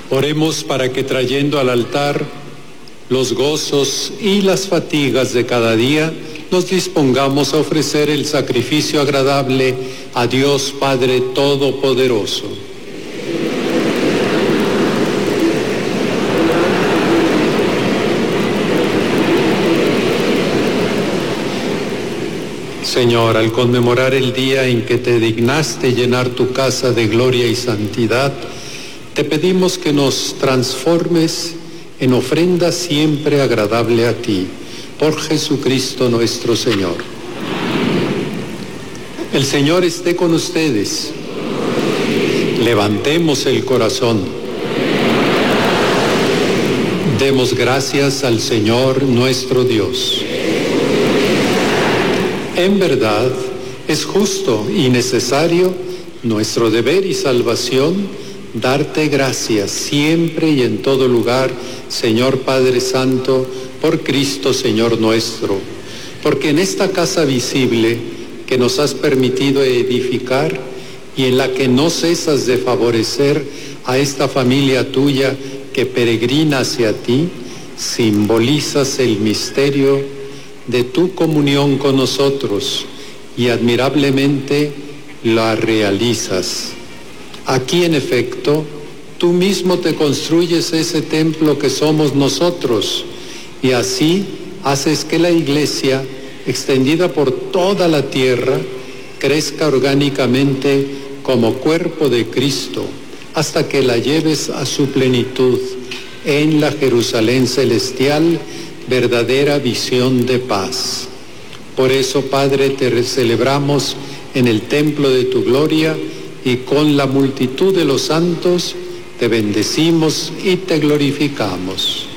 Oremos para que trayendo al altar los gozos y las fatigas de cada día, nos dispongamos a ofrecer el sacrificio agradable a Dios Padre Todopoderoso. Señor, al conmemorar el día en que te dignaste llenar tu casa de gloria y santidad, te pedimos que nos transformes en ofrenda siempre agradable a ti, por Jesucristo nuestro Señor. El Señor esté con ustedes. Levantemos el corazón. Demos gracias al Señor nuestro Dios. En verdad, es justo y necesario, nuestro deber y salvación, darte gracias siempre y en todo lugar, Señor Padre Santo, por Cristo Señor nuestro, porque en esta casa visible que nos has permitido edificar y en la que no cesas de favorecer a esta familia tuya que peregrina hacia ti, simbolizas el misterio de tu comunión con nosotros y admirablemente la realizas. Aquí, en efecto, tú mismo te construyes ese templo que somos nosotros y así haces que la Iglesia, extendida por toda la tierra, crezca orgánicamente como cuerpo de Cristo hasta que la lleves a su plenitud en la Jerusalén celestial, verdadera visión de paz. Por eso, Padre, te celebramos en el templo de tu gloria y con la multitud de los santos te bendecimos y te glorificamos.